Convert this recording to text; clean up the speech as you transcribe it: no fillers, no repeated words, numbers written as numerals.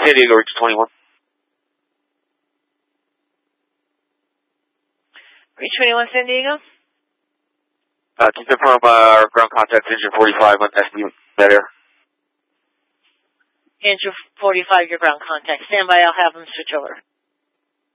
San Diego, reach 21. Reach 21, San Diego. To confirm our ground contact, engine 45 on SDU, that air. Engine 45, your ground contact. Stand by, I'll have them switch over.